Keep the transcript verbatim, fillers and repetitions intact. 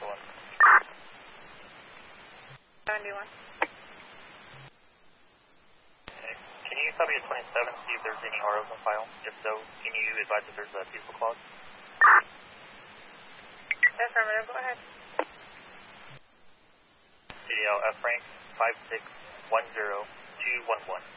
one. seventy-one. Okay. Can you copy at twenty-seven, see if there's any R Os on file? If so, can you advise if there's a peaceful clause? Affirmative, go ahead. C D L F rank five six one zero two one one.